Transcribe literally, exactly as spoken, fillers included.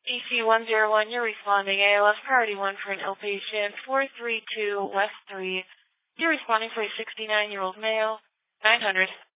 E C one zero one, you're responding. A L S priority one for an ill patient, four three two West three. You're responding for a sixty-nine-year-old male, nine hundred.